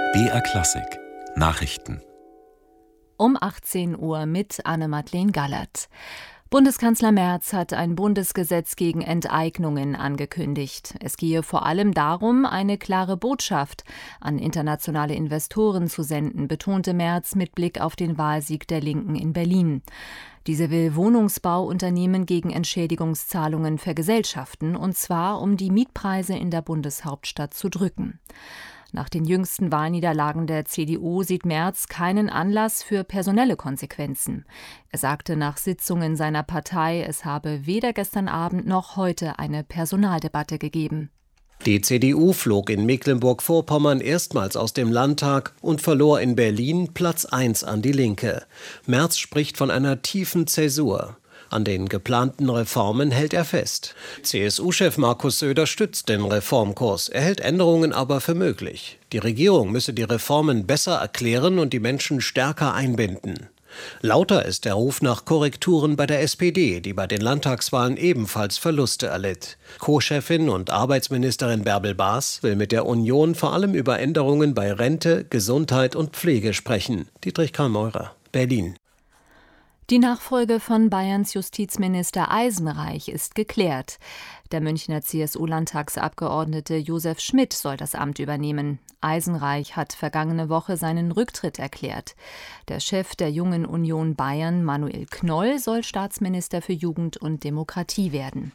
BR Klassik Nachrichten Um 18 Uhr mit Anne-Madeleine Gallert. Bundeskanzler Merz hat ein Bundesgesetz gegen Enteignungen angekündigt. Es gehe vor allem darum, eine klare Botschaft an internationale Investoren zu senden, betonte Merz mit Blick auf den Wahlsieg der Linken in Berlin. Diese will Wohnungsbauunternehmen gegen Entschädigungszahlungen vergesellschaften, und zwar um die Mietpreise in der Bundeshauptstadt zu drücken. Nach den jüngsten Wahlniederlagen der CDU sieht Merz keinen Anlass für personelle Konsequenzen. Er sagte nach Sitzungen seiner Partei, es habe weder gestern Abend noch heute eine Personaldebatte gegeben. Die CDU flog in Mecklenburg-Vorpommern erstmals aus dem Landtag und verlor in Berlin Platz 1 an die Linke. Merz spricht von einer tiefen Zäsur. An den geplanten Reformen hält er fest. CSU-Chef Markus Söder stützt den Reformkurs. Er hält Änderungen aber für möglich. Die Regierung müsse die Reformen besser erklären und die Menschen stärker einbinden. Lauter ist der Ruf nach Korrekturen bei der SPD, die bei den Landtagswahlen ebenfalls Verluste erlitt. Co-Chefin und Arbeitsministerin Bärbel Baas will mit der Union vor allem über Änderungen bei Rente, Gesundheit und Pflege sprechen. Dietrich Karl Meurer, Berlin. Die Nachfolge von Bayerns Justizminister Eisenreich ist geklärt. Der Münchner CSU-Landtagsabgeordnete Josef Schmidt soll das Amt übernehmen. Eisenreich hat vergangene Woche seinen Rücktritt erklärt. Der Chef der Jungen Union Bayern, Manuel Knoll, soll Staatsminister für Jugend und Demokratie werden.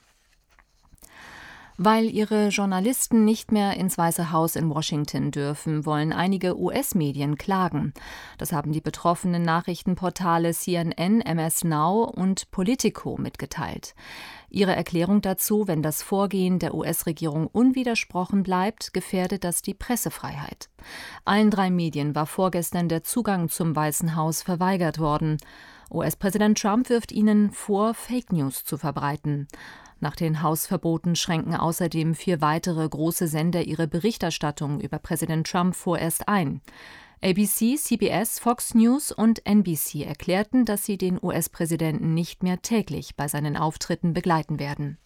Weil ihre Journalisten nicht mehr ins Weiße Haus in Washington dürfen, wollen einige US-Medien klagen. Das haben die betroffenen Nachrichtenportale CNN, MS Now und Politico mitgeteilt. Ihre Erklärung dazu: Wenn das Vorgehen der US-Regierung unwidersprochen bleibt, gefährdet das die Pressefreiheit. Allen 3 Medien war vorgestern der Zugang zum Weißen Haus verweigert worden. US-Präsident Trump wirft ihnen vor, Fake News zu verbreiten. Nach den Hausverboten schränken außerdem 4 weitere große Sender ihre Berichterstattung über Präsident Trump vorerst ein. ABC, CBS, Fox News und NBC erklärten, dass sie den US-Präsidenten nicht mehr täglich bei seinen Auftritten begleiten werden.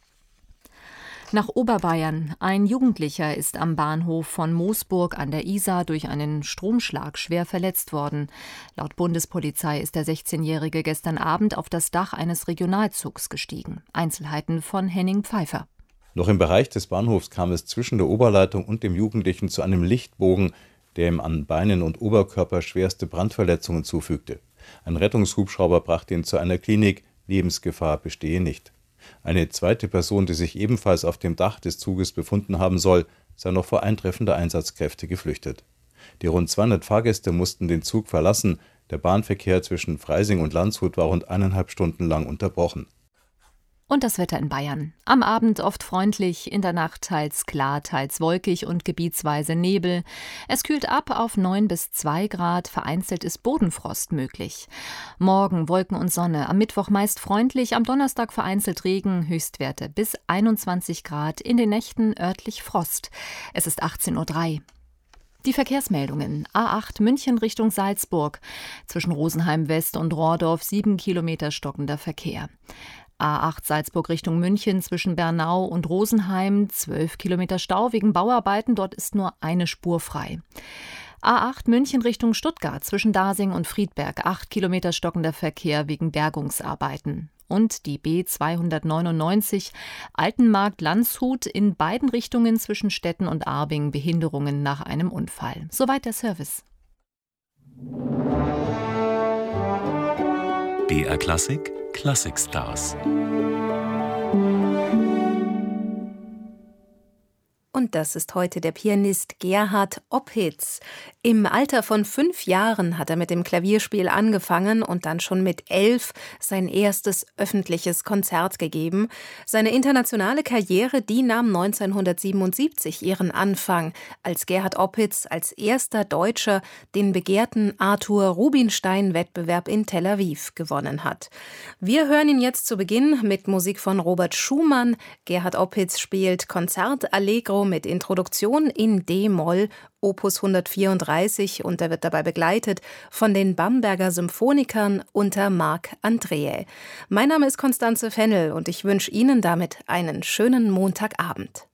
Nach Oberbayern. Ein Jugendlicher ist am Bahnhof von Moosburg an der Isar durch einen Stromschlag schwer verletzt worden. Laut Bundespolizei ist der 16-Jährige gestern Abend auf das Dach eines Regionalzugs gestiegen. Einzelheiten von Henning Pfeiffer. Noch im Bereich des Bahnhofs kam es zwischen der Oberleitung und dem Jugendlichen zu einem Lichtbogen, der ihm an Beinen und Oberkörper schwerste Brandverletzungen zufügte. Ein Rettungshubschrauber brachte ihn zu einer Klinik. Lebensgefahr bestehe nicht. Eine zweite Person, die sich ebenfalls auf dem Dach des Zuges befunden haben soll, sei noch vor Eintreffen der Einsatzkräfte geflüchtet. Die rund 200 Fahrgäste mussten den Zug verlassen. Der Bahnverkehr zwischen Freising und Landshut war rund 1,5 Stunden lang unterbrochen. Und das Wetter in Bayern. Am Abend oft freundlich, in der Nacht teils klar, teils wolkig und gebietsweise Nebel. Es kühlt ab auf 9 bis 2 Grad, vereinzelt ist Bodenfrost möglich. Morgen Wolken und Sonne, am Mittwoch meist freundlich, am Donnerstag vereinzelt Regen, Höchstwerte bis 21 Grad, in den Nächten örtlich Frost. Es ist 18:03 Uhr. Die Verkehrsmeldungen. A8 München Richtung Salzburg. Zwischen Rosenheim West und Rohrdorf 7 Kilometer stockender Verkehr. A8 Salzburg Richtung München zwischen Bernau und Rosenheim 12 Kilometer Stau wegen Bauarbeiten, dort ist nur eine Spur frei. A8 München Richtung Stuttgart zwischen Dasing und Friedberg 8 Kilometer stockender Verkehr wegen Bergungsarbeiten. Und die B299 Altenmarkt-Landshut in beiden Richtungen zwischen Stetten und Arbing Behinderungen nach einem Unfall. Soweit der Service. BR Klassik Classic Stars. Und das ist heute der Pianist Gerhard Opitz. Im Alter von 5 Jahren hat er mit dem Klavierspiel angefangen und dann schon mit 11 sein erstes öffentliches Konzert gegeben. Seine internationale Karriere, die nahm 1977 ihren Anfang, als Gerhard Opitz als erster Deutscher den begehrten Arthur-Rubinstein-Wettbewerb in Tel Aviv gewonnen hat. Wir hören ihn jetzt zu Beginn mit Musik von Robert Schumann. Gerhard Opitz spielt Konzert Allegro mit Introduktion in D-Moll, Opus 134, und er wird dabei begleitet von den Bamberger Symphonikern unter Marc Andreae. Mein Name ist Constanze Fennel und ich wünsche Ihnen damit einen schönen Montagabend.